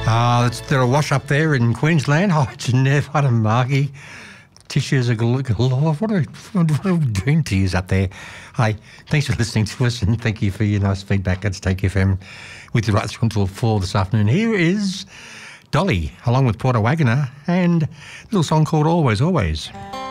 They're a wash up there in Queensland. Hi, Genev. Hi to Margie. Tissues are galore. What are doing to you up there? Hi, thanks for listening to us and thank you for your nice feedback. That's Take FM with you right through until 4 this afternoon. Here is Dolly along with Porter Wagoner and a little song called Always, Always.